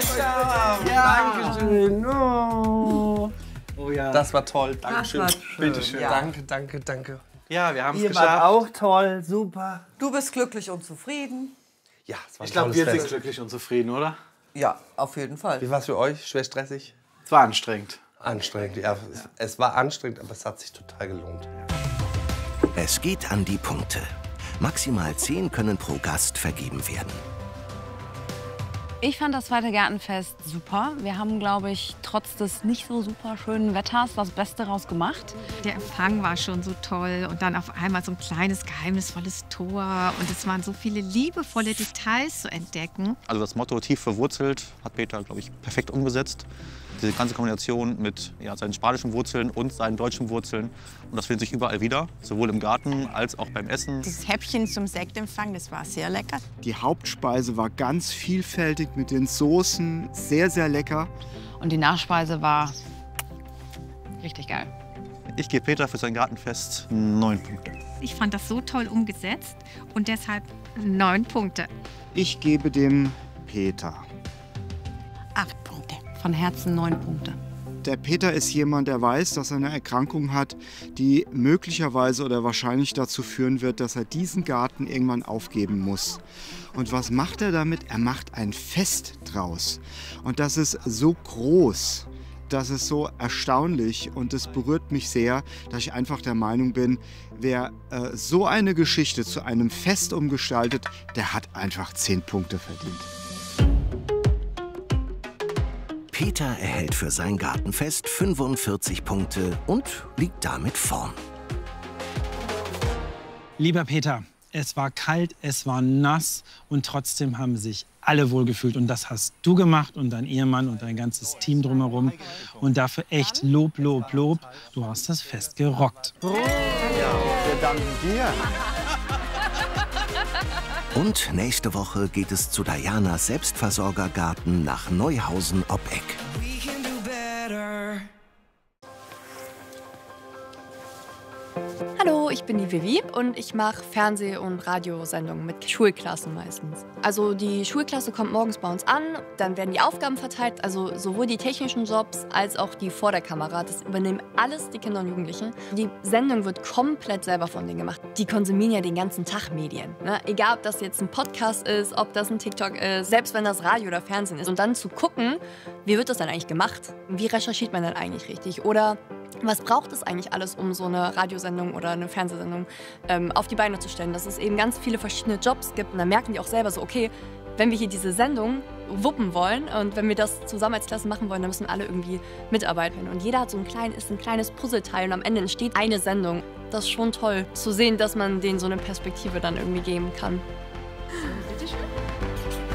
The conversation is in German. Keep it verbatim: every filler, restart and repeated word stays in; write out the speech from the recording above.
Ja, ja. Dankeschön. Oh. Oh ja. Das war toll. Dankeschön. Das war schön. Bitte schön. Ja. Danke, danke, danke. Ja, wir haben es Ihr geschafft. wart auch toll, super. Du bist glücklich und zufrieden? Ja, es war ein Ich glaube, tolles wir Fest. sind glücklich und zufrieden, oder? Ja, auf jeden Fall. Wie war es für euch? Schwer stressig? Es war anstrengend. Anstrengend, ja. Es, es war anstrengend, aber es hat sich total gelohnt. Es geht an die Punkte. Maximal zehn können pro Gast vergeben werden. Ich fand das zweite Gartenfest super. Wir haben, glaube ich, trotz des nicht so super schönen Wetters das Beste raus gemacht. Der Empfang war schon so toll und dann auf einmal so ein kleines, geheimnisvolles Tor. Und es waren so viele liebevolle Details zu entdecken. Also das Motto tief verwurzelt hat Peter, glaube ich, perfekt umgesetzt. Diese ganze Kombination mit ja, seinen spanischen Wurzeln und seinen deutschen Wurzeln. Und das findet sich überall wieder, sowohl im Garten als auch beim Essen. Das Häppchen zum Sektempfang, das war sehr lecker. Die Hauptspeise war ganz vielfältig mit den Soßen, sehr, sehr lecker. Und die Nachspeise war richtig geil. Ich gebe Peter für sein Gartenfest neun Punkte. Ich fand das so toll umgesetzt und deshalb neun Punkte. Ich gebe dem Peter Acht Punkte. Von Herzen neun Punkte. Der Peter ist jemand, der weiß, dass er eine Erkrankung hat, die möglicherweise oder wahrscheinlich dazu führen wird, dass er diesen Garten irgendwann aufgeben muss. Und was macht er damit? Er macht ein Fest draus. Und das ist so groß, das ist so erstaunlich und es berührt mich sehr, dass ich einfach der Meinung bin, wer äh, so eine Geschichte zu einem Fest umgestaltet, der hat einfach zehn Punkte verdient. Peter erhält für sein Gartenfest fünfundvierzig Punkte und liegt damit vorn. Lieber Peter, es war kalt, es war nass und trotzdem haben sich alle wohlgefühlt. Und das hast du gemacht und dein Ehemann und dein ganzes Team drumherum. Und dafür echt Lob, Lob, Lob. Du hast das Fest gerockt. Ja, wir danken dir. Und nächste Woche geht es zu Dianas Selbstversorgergarten nach Neuhausen ob Eck. Hallo, ich bin die Vivi und ich mache Fernseh- und Radiosendungen mit Schulklassen meistens. Also die Schulklasse kommt morgens bei uns an, dann werden die Aufgaben verteilt, also sowohl die technischen Jobs als auch die vor der Kamera. Das übernehmen alles die Kinder und Jugendlichen. Die Sendung wird komplett selber von denen gemacht. Die konsumieren ja den ganzen Tag Medien. Ne? Egal, ob das jetzt ein Podcast ist, ob das ein TikTok ist, selbst wenn das Radio oder Fernsehen ist. Und dann zu gucken, wie wird das dann eigentlich gemacht? Wie recherchiert man dann eigentlich richtig? Oder was braucht es eigentlich alles, um so eine Radiosendung oder eine Fernsehsendung ähm, auf die Beine zu stellen? Dass es eben ganz viele verschiedene Jobs gibt. Und dann merken die auch selber so, okay, wenn wir hier diese Sendung wuppen wollen und wenn wir das zusammen als Klasse machen wollen, dann müssen alle irgendwie mitarbeiten. Und jeder hat so ein, klein, ist ein kleines Puzzleteil und am Ende entsteht eine Sendung. Das ist schon toll zu sehen, dass man denen so eine Perspektive dann irgendwie geben kann. Bitte schön.